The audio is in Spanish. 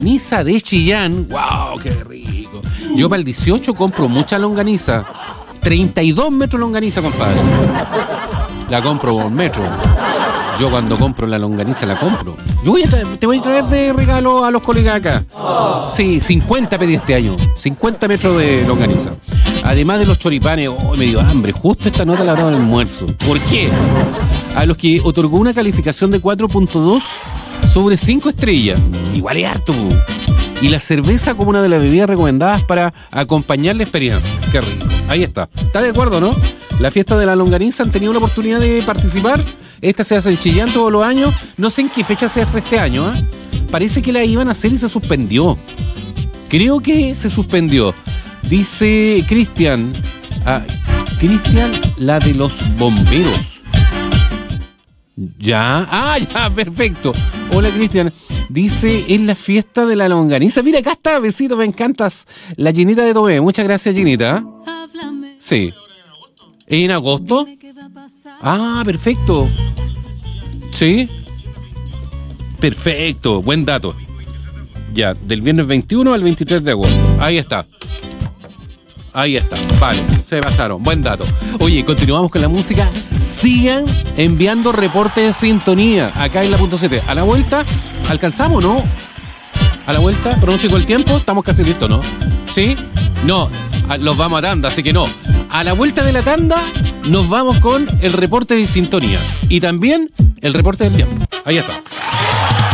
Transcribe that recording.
longaniza de Chillán. ¡Wow! ¡Qué rico! Yo para el 18 compro mucha longaniza. 32 metros longaniza, compadre. La compro por metro. Yo cuando compro la longaniza la compro. Yo te voy a traer de regalo a los colegas acá. Sí, 50 pedí este año. 50 metros de longaniza. Además de los choripanes, me dio hambre. Justo esta nota la hora del almuerzo. ¿Por qué? A los que otorgó una calificación de 4.2 sobre 5 estrellas. Igual es harto. Y la cerveza como una de las bebidas recomendadas para acompañar la experiencia. Qué rico. Ahí está. ¿Está de acuerdo, no? La fiesta de la longaniza, ¿han tenido la oportunidad de participar? Esta se hace en Chillán todos los años. No sé en qué fecha se hace este año, ¿eh? Parece que la iban a hacer y se suspendió. Creo que se suspendió. Dice Cristian. Cristian, la de los bomberos. Ya. Ya, perfecto. Hola, Cristian. Dice, es la fiesta de la longaniza. Mira, acá está, besito, me encantas. La Ginita de Tomé. Muchas gracias, Ginita. Sí. ¿Es en agosto? Perfecto. Sí. Perfecto, buen dato. Ya, del viernes 21 al 23 de agosto. Ahí está. Vale, se pasaron. Buen dato. Oye, continuamos con la música. Sigan enviando reportes de sintonía acá en la punto 7. A la vuelta, ¿alcanzamos, no? A la vuelta, pronóstico el tiempo, estamos casi listos, ¿no? ¿Sí? No, los vamos a tanda, así que no. A la vuelta de la tanda, nos vamos con el reporte de sintonía. Y también el reporte del tiempo. Ahí está.